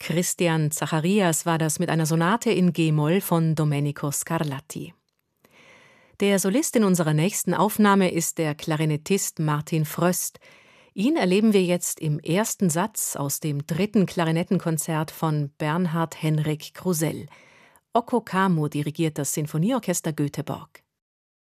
Christian Zacharias war das mit einer Sonate in G-Moll von Domenico Scarlatti. Der Solist in unserer nächsten Aufnahme ist der Klarinettist Martin Fröst. Ihn erleben wir jetzt im ersten Satz aus dem 3. Klarinettenkonzert von Bernhard Henrik Krusell. Occo Camo dirigiert das Sinfonieorchester Göteborg.